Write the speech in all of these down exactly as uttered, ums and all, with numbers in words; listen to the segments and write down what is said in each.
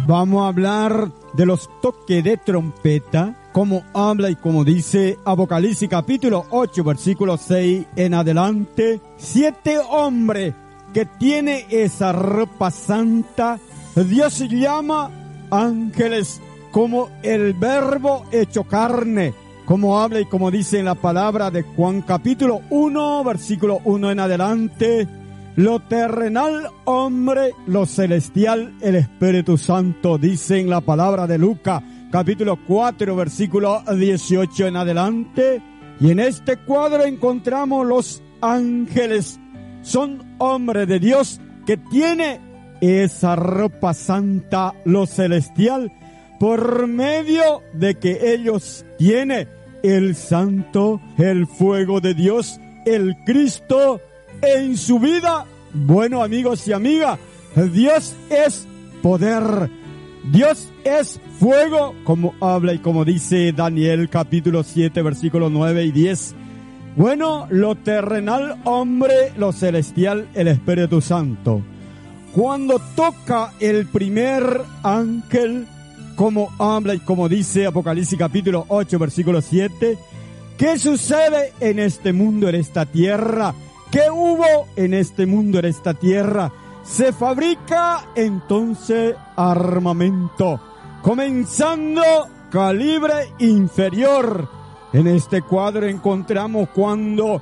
Vamos a hablar de los toques de trompeta, como habla y como dice Apocalipsis capítulo ocho, versículo seis en adelante. Siete hombres que tiene esa ropa santa, Dios llama ángeles, como el verbo hecho carne, como habla y como dice en la palabra de Juan capítulo uno, versículo uno en adelante. Lo terrenal, hombre, lo celestial, el Espíritu Santo, dice en la palabra de Lucas, capítulo cuatro, versículo dieciocho en adelante. Y en este cuadro encontramos los ángeles. Son hombres de Dios que tiene esa ropa santa, lo celestial, por medio de que ellos tienen el santo, el fuego de Dios, el Cristo, en su vida. Bueno, amigos y amigas, Dios es poder, Dios es fuego, como habla y como dice Daniel capítulo siete, versículos nueve y diez. Bueno, lo terrenal, hombre, lo celestial, el Espíritu Santo. Cuando toca el primer ángel, como habla y como dice Apocalipsis capítulo ocho, versículo siete, ¿qué sucede en este mundo, en esta tierra? ¿Qué hubo en este mundo, en esta tierra? Se fabrica entonces armamento, comenzando calibre inferior. En este cuadro encontramos cuando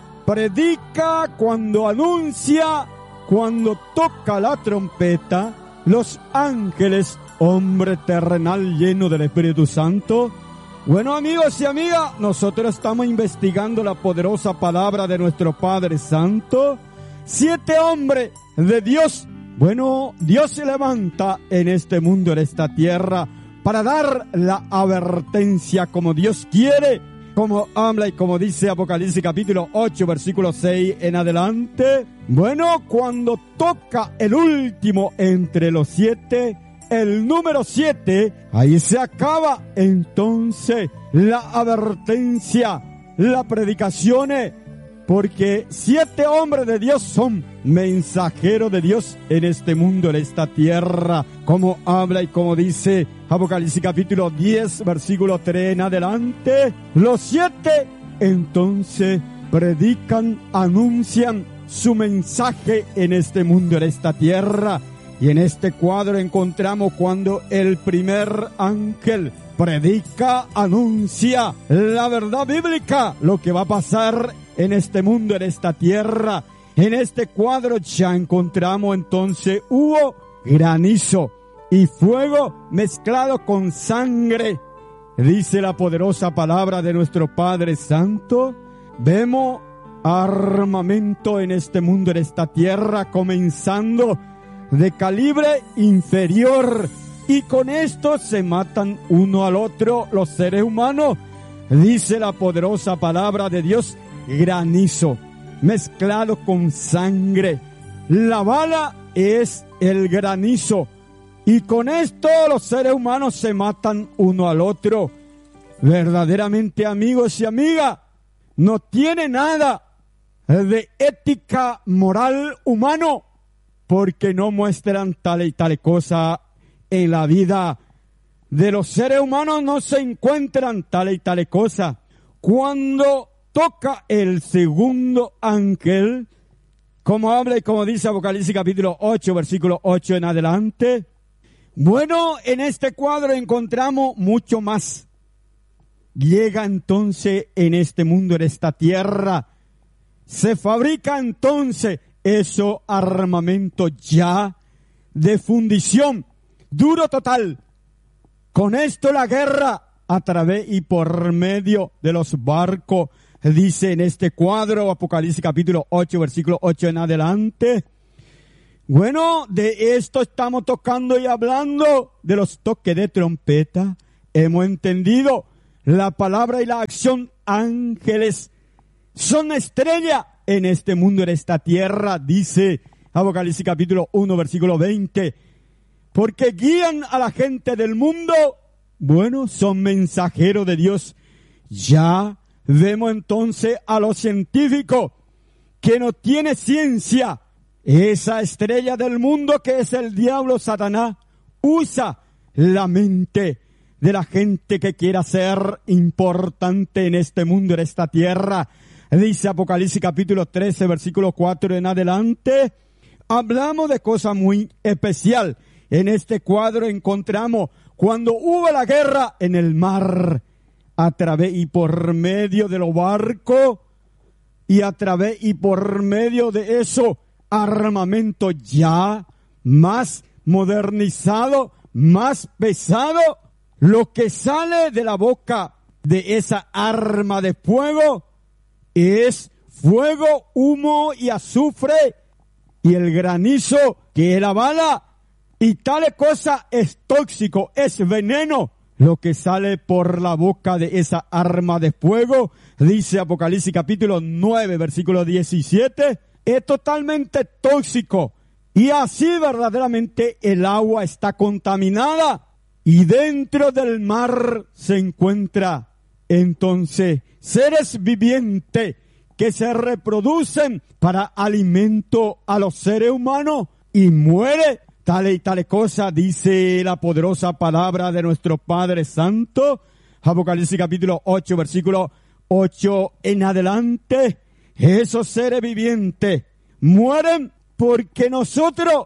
predica, cuando anuncia, cuando toca la trompeta, los ángeles, hombre terrenal lleno del Espíritu Santo. Bueno, amigos y amigas, nosotros estamos investigando la poderosa palabra de nuestro Padre Santo. Siete hombres de Dios. Bueno, Dios se levanta en este mundo, en esta tierra, para dar la advertencia como Dios quiere, como habla y como dice Apocalipsis capítulo ocho, versículo seis en adelante. Bueno, cuando toca el último entre los siete, el número siete, ahí se acaba entonces la advertencia, la predicación, porque siete hombres de Dios son mensajeros de Dios en este mundo, en esta tierra, como habla y como dice Apocalipsis capítulo diez, versículo tres en adelante. Los siete entonces predican, anuncian su mensaje en este mundo, en esta tierra. Y en este cuadro encontramos cuando el primer ángel predica, anuncia la verdad bíblica, lo que va a pasar en este mundo, en esta tierra. En este cuadro ya encontramos entonces hubo granizo y fuego mezclado con sangre. Dice la poderosa palabra de nuestro Padre Santo. Vemos armamento en este mundo, en esta tierra, comenzando de calibre inferior, y con esto se matan uno al otro los seres humanos. Dice la poderosa palabra de Dios, granizo mezclado con sangre. La bala es el granizo, y con esto los seres humanos se matan uno al otro. Verdaderamente, amigos y amigas, no tiene nada de ética moral humano, porque no muestran tal y tal cosa en la vida de los seres humanos, no se encuentran tal y tal cosa. Cuando toca el segundo ángel, como habla y como dice Apocalipsis capítulo ocho, versículo ocho en adelante, bueno, en este cuadro encontramos mucho más. Llega entonces en este mundo, en esta tierra, se fabrica entonces eso armamento ya de fundición, duro total. Con esto la guerra a través y por medio de los barcos, dice en este cuadro, Apocalipsis capítulo ocho, versículo ocho en adelante. Bueno, de esto estamos tocando y hablando de los toques de trompeta. Hemos entendido la palabra y la acción. Ángeles son estrella en este mundo, en esta tierra, dice Apocalipsis capítulo uno, versículo veinte. Porque guían a la gente del mundo. Bueno, son mensajeros de Dios. Ya vemos entonces a los científicos que no tiene ciencia. Esa estrella del mundo que es el diablo, Satanás, usa la mente de la gente que quiera ser importante en este mundo, en esta tierra. Dice Apocalipsis capítulo trece, versículo cuatro en adelante. Hablamos de cosa muy especial. En este cuadro encontramos cuando hubo la guerra en el mar, a través y por medio de los barcos, y a través y por medio de eso, armamento ya más modernizado, más pesado, lo que sale de la boca de esa arma de fuego es fuego, humo y azufre, y el granizo que es la bala, y tal cosa es tóxico, es veneno. Lo que sale por la boca de esa arma de fuego, dice Apocalipsis capítulo nueve, versículo diecisiete, es totalmente tóxico. Y así verdaderamente el agua está contaminada y dentro del mar se encuentra entonces seres vivientes que se reproducen para alimento a los seres humanos y muere. Tal y tal cosa dice la poderosa palabra de nuestro Padre Santo. Apocalipsis capítulo ocho, versículo ocho en adelante. Esos seres vivientes mueren porque nosotros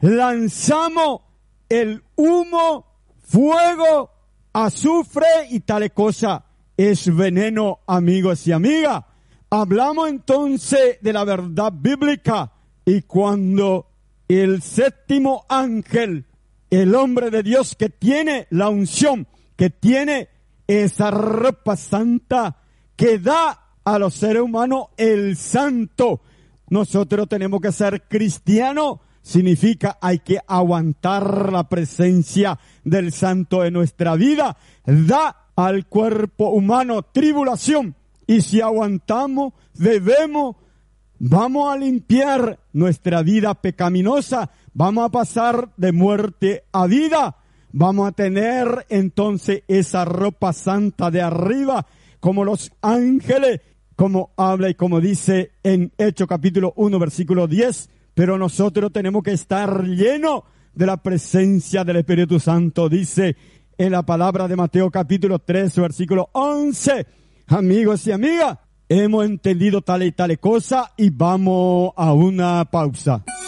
lanzamos el humo, fuego, azufre y tal cosa. Es veneno, amigos y amigas. Hablamos entonces de la verdad bíblica y cuando el séptimo ángel, el hombre de Dios que tiene la unción, que tiene esa ropa santa, que da a los seres humanos el santo. Nosotros tenemos que ser cristianos, significa hay que aguantar la presencia del santo en nuestra vida. Da al cuerpo humano tribulación y si aguantamos, debemos vamos a limpiar nuestra vida pecaminosa, vamos a pasar de muerte a vida, vamos a tener entonces esa ropa santa de arriba, como los ángeles, como habla y como dice en Hechos capítulo uno, versículo diez, pero nosotros tenemos que estar llenos de la presencia del Espíritu Santo, dice en la palabra de Mateo capítulo tres, versículo once, amigos y amigas, hemos entendido tal y tal cosa y vamos a una pausa.